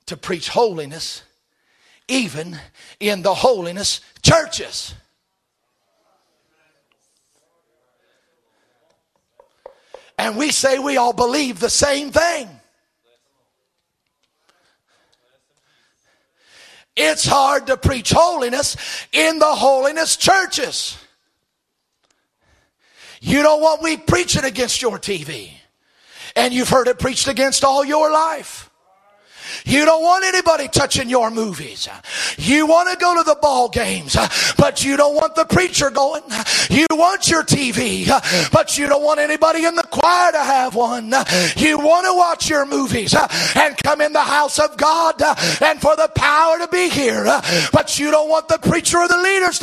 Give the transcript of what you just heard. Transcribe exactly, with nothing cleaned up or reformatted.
to preach holiness even in the holiness churches. And we say we all believe the same thing. It's hard to preach holiness in the holiness churches. You don't want me preaching against your T V. And you've heard it preached against all your life. You don't want anybody touching your movies. You want to go to the ball games, but you don't want the preacher going. You want your T V, but you don't want anybody in the choir to have one. You want to watch your movies and come in the house of God and for the power to be here, but you don't want the preacher or the leaders